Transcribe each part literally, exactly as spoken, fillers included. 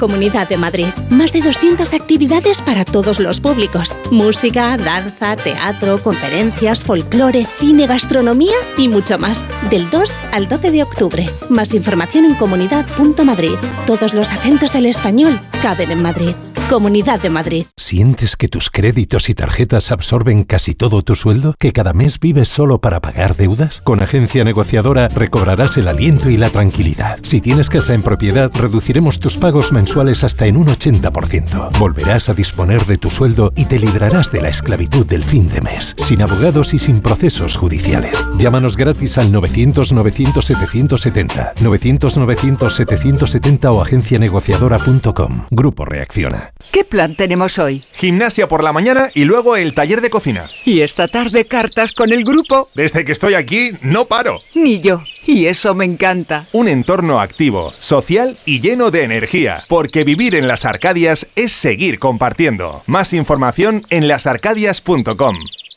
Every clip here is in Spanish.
Comunidad de Madrid. Más de doscientas actividades para todos los públicos. Música, danza, teatro, conferencias, folclore, cine, gastronomía y mucho más. Del dos al doce de octubre. Más información en comunidad punto madrid. Todos los acentos del español caben en Madrid. Comunidad de Madrid. ¿Sientes que tus créditos y tarjetas absorben casi todo tu sueldo? ¿Que cada mes vives solo para pagar deudas? Con Agencia Negociadora recobrarás el aliento y la tranquilidad. Si tienes casa en propiedad, reduciremos tus pagos mensuales hasta en un ochenta por ciento. Volverás a disponer de tu sueldo y te librarás de la esclavitud del fin de mes, sin abogados y sin procesos judiciales. Llámanos gratis al novecientos novecientos setecientos setenta, novecientos novecientos setecientos setenta o agencia negociadora punto com. Grupo Reacciona. ¿Qué plan tenemos hoy? Gimnasia por la mañana y luego el taller de cocina. Y esta tarde cartas con el grupo. Desde que estoy aquí, no paro. Ni yo. Y eso me encanta. Un entorno activo, social y lleno de energía. Porque vivir en Las Arcadias es seguir compartiendo. Más información en las arcadias punto com.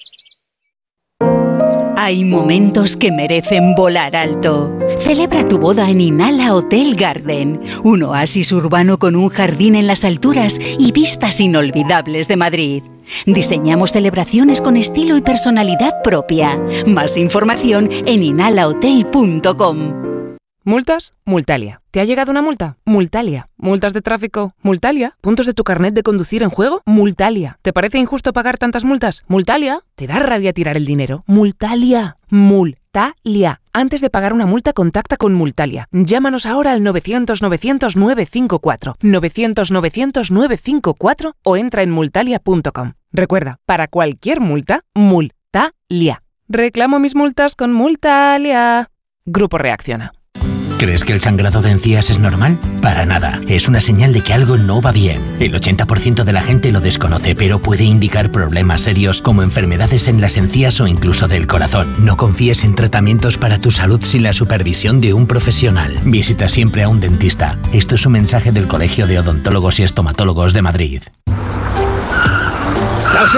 Hay momentos que merecen volar alto. Celebra tu boda en Inala Hotel Garden, un oasis urbano con un jardín en las alturas y vistas inolvidables de Madrid. Diseñamos celebraciones con estilo y personalidad propia. Más información en inala hotel punto com. ¿Multas? Multalia. ¿Te ha llegado una multa? Multalia. ¿Multas de tráfico? Multalia. ¿Puntos de tu carnet de conducir en juego? Multalia. ¿Te parece injusto pagar tantas multas? Multalia. ¿Te da rabia tirar el dinero? Multalia. Multalia. Antes de pagar una multa, contacta con Multalia. Llámanos ahora al novecientos novecientos nueve cinco cuatro, novecientos novecientos nueve cinco cuatro o entra en multalia punto com. Recuerda, para cualquier multa, Multalia. Reclamo mis multas con Multalia. Grupo Reacciona. ¿Crees que el sangrado de encías es normal? Para nada. Es una señal de que algo no va bien. El ochenta por ciento de la gente lo desconoce, pero puede indicar problemas serios como enfermedades en las encías o incluso del corazón. No confíes en tratamientos para tu salud sin la supervisión de un profesional. Visita siempre a un dentista. Esto es un mensaje del Colegio de Odontólogos y Estomatólogos de Madrid. ¡Taxi!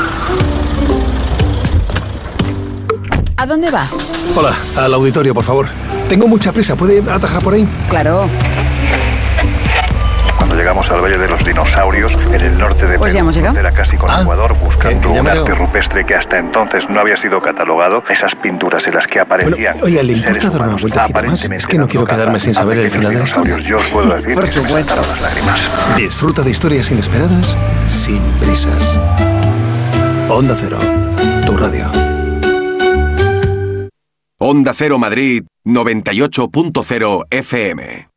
¿A dónde va? Hola, al auditorio, por favor. Tengo mucha prisa, ¿puede atajar por ahí? Claro. Cuando llegamos al Valle de los Dinosaurios, en el norte de pues Perú, frontera casi con ah, Ecuador, buscando que, que un arte rupestre que hasta entonces no había sido catalogado, esas pinturas en las que aparecían... Bueno, oye, ¿le importa dar una vueltecita más? Es que no quiero quedarme sin saber el final de la historia. Yo os puedo decir por supuesto. Las lágrimas. Disfruta de historias inesperadas, sin prisas. Onda Cero, tu radio. Onda Cero Madrid, noventa y ocho punto cero F M.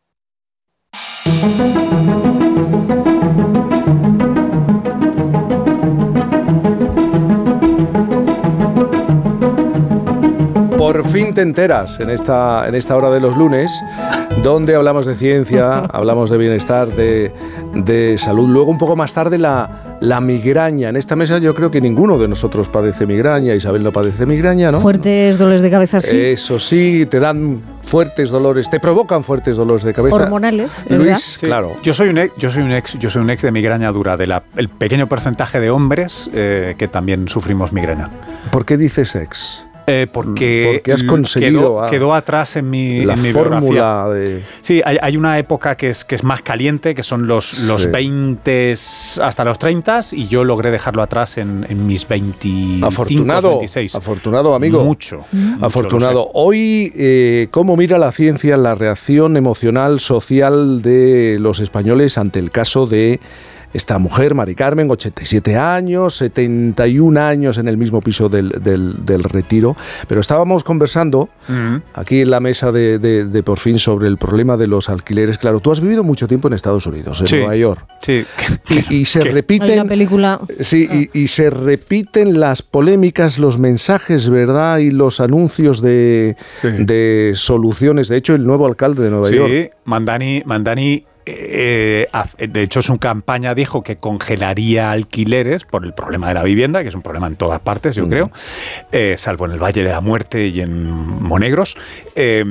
Por fin te enteras en esta, en esta hora de los lunes, donde hablamos de ciencia, hablamos de bienestar, de, de salud. Luego, un poco más tarde, la, la migraña. En esta mesa yo creo que ninguno de nosotros padece migraña. Isabel no padece migraña, ¿no? Fuertes dolores de cabeza, sí. Eso sí, te dan fuertes dolores, te provocan fuertes dolores de cabeza. Hormonales, ¿verdad? Luis, sí, claro. Yo soy un ex, yo soy un ex, yo soy un ex de migraña dura, del el pequeño porcentaje de hombres eh, que también sufrimos migraña. ¿Por qué dices ex? Eh, porque, porque has conseguido quedó, quedó atrás en mi, la en mi fórmula de... Sí, hay, hay una época que es, que es más caliente, que son los, los sí. veinte hasta los treinta, y yo logré dejarlo atrás en, en mis veinticinco, afortunado, veintiséis. Afortunado, amigo. Mucho. Mm. Afortunado. Hoy, eh, ¿cómo mira la ciencia la reacción emocional, social de los españoles ante el caso de esta mujer, Mari Carmen, ochenta y siete años, setenta y un años en el mismo piso del, del, del Retiro? Pero estábamos conversando uh-huh. aquí en la mesa de, de, de Por Fin sobre el problema de los alquileres. Claro, tú has vivido mucho tiempo en Estados Unidos, en sí, Nueva York. Sí. Y, y se ¿Qué? repiten... Hay una película... Sí, y, y se repiten las polémicas, los mensajes, ¿verdad? Y los anuncios de, sí. de soluciones. De hecho, el nuevo alcalde de Nueva sí, York... Sí, Mandani... Mandani Eh, de hecho, su campaña dijo que congelaría alquileres por el problema de la vivienda, que es un problema en todas partes, yo mm. creo, eh, salvo en el Valle de la Muerte y en Monegros. Eh,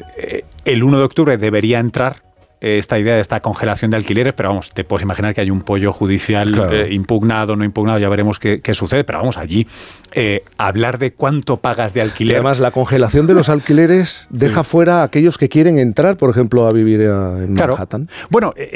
el uno de octubre debería entrar esta idea de esta congelación de alquileres, pero vamos, te puedes imaginar que hay un pollo judicial claro. eh, impugnado, no impugnado, ya veremos qué, qué sucede, pero vamos, allí eh, hablar de cuánto pagas de alquiler... Y además, la congelación de los alquileres deja sí. fuera a aquellos que quieren entrar, por ejemplo, a vivir a, en claro. Manhattan. Bueno,